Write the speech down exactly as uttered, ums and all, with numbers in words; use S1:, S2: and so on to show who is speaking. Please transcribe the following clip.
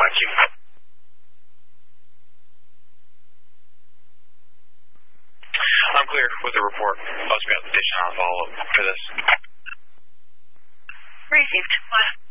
S1: Thank you. I'm clear with the report. Must be on the station. I'll follow up for this.
S2: Received. Bye.